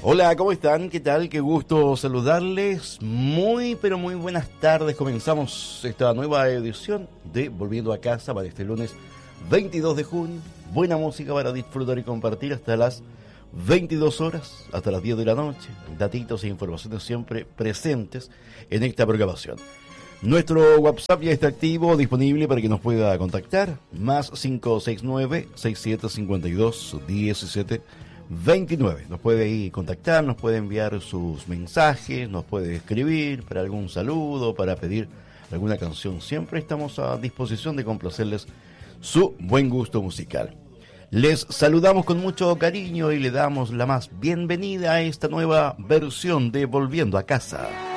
Hola, ¿cómo están? ¿Qué tal? Qué gusto saludarles. Muy, pero muy buenas tardes. Comenzamos esta nueva edición de Volviendo a Casa para este lunes 22 de junio. Buena música para disfrutar y compartir hasta las 22 horas, hasta las 10 de la noche. Datitos e informaciones siempre presentes en esta programación. Nuestro WhatsApp ya está activo, disponible para que nos pueda contactar. Más 569-6752-1729. Nos puede ir contactar, nos puede enviar sus mensajes, nos puede escribir para algún saludo, para pedir alguna canción. Siempre estamos a disposición de complacerles su buen gusto musical. Les saludamos con mucho cariño y le damos la más bienvenida a esta nueva versión de Volviendo a Casa.